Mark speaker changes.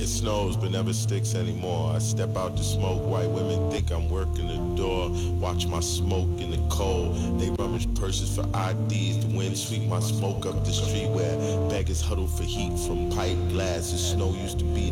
Speaker 1: snows but never sticks anymore. I step out to smoke, white women think I'm working the door. Watch my smoke in the cold. They rummage purses for IDs. The wind sweep my smoke up the street where beggars huddle for heat from pipe glasses. Snow used to be